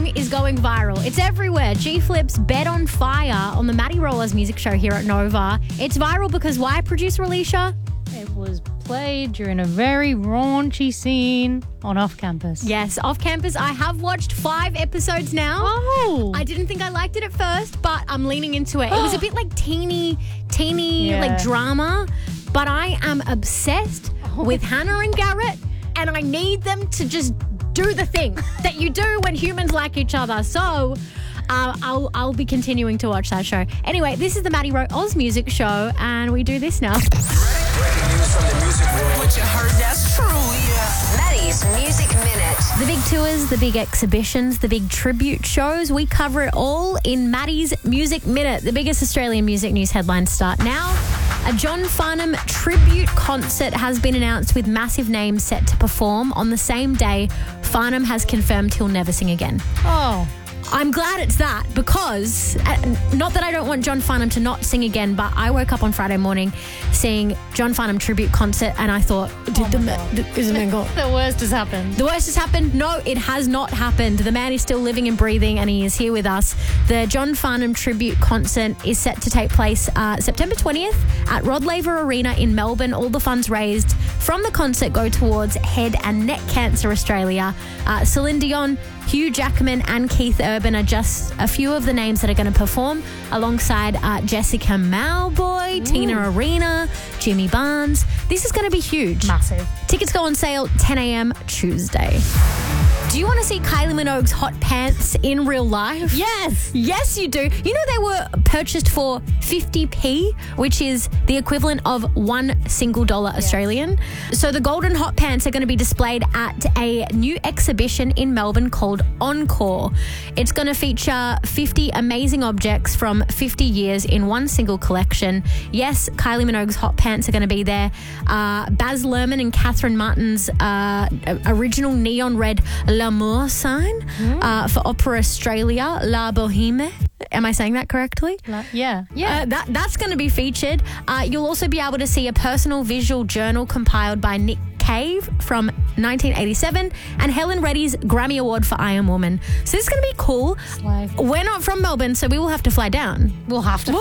song is going viral. It's everywhere. G-Flip's Bed on Fire on the Maddie Rollers music show here at Nova. It's viral because why, producer Alicia? It was played during a very raunchy scene on Off Campus. Yes, Off Campus. I have watched 5 episodes now. Oh. I didn't think I liked it at first, but I'm leaning into it. It was a bit like teeny, like drama, but I am obsessed with Hannah and Garrett, and I need them to just do the thing that you do when humans like each other. So I'll be continuing to watch that show. Anyway, this is the Maddie Rowe Oz music show, and we do this now. Breaking news from the music world. What you heard, that's true, yeah. Maddie's Music Minute. The big tours, the big exhibitions, the big tribute shows, we cover it all in Maddie's Music Minute. The biggest Australian music news headlines start now. A John Farnham tribute concert has been announced with massive names set to perform. On the same day, Farnham has confirmed he'll never sing again. Oh. I'm glad it's that because, not that I don't want John Farnham to not sing again, but I woke up on Friday morning seeing John Farnham tribute concert and I thought, is it go? The worst has happened. The worst has happened? No, it has not happened. The man is still living and breathing and he is here with us. The John Farnham tribute concert is set to take place September 20th at Rod Laver Arena in Melbourne. All the funds raised from the concert go towards Head and Neck Cancer Australia. Celine Dion, Hugh Jackman and Keith Urban are just a few of the names that are going to perform alongside Jessica Mauboy, Tina Arena, Jimmy Barnes. This is going to be huge. Massive. Tickets go on sale 10 a.m. Tuesday. Do you want to see Kylie Minogue's hot pants in real life? Yes. Yes, you do. You know they were purchased for 50p, which is the equivalent of $1 single Australian. So the golden hot pants are going to be displayed at a new exhibition in Melbourne called Encore. It's going to feature 50 amazing objects from 50 years in one single collection. Yes, Kylie Minogue's hot pants are going to be there. Baz Luhrmann and Catherine Martin's original neon red L'Amour sign for Opera Australia, La Boheme. Am I saying that correctly? Yeah. That's going to be featured. You'll also be able to see a personal visual journal compiled by Nick Cave from 1987 and Helen Reddy's Grammy Award for I Am Woman. So this is going to be cool. We're not from Melbourne, so we will have to fly down. We'll have to.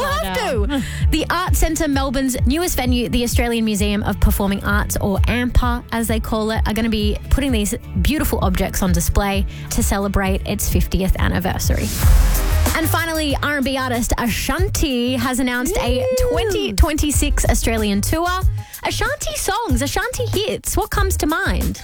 The Art Centre, Melbourne's newest venue, the Australian Museum of Performing Arts, or AMPA as they call it, are going to be putting these beautiful objects on display to celebrate its 50th anniversary. And finally, R&B artist Ashanti has announced a 2026 Australian tour. Ashanti songs, Ashanti hits. What comes to mind?